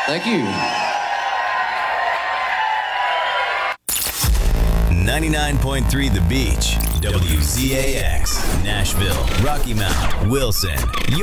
Thank you. 99.3 The Beach, WZAX, Nashville, Rocky Mount, Wilson.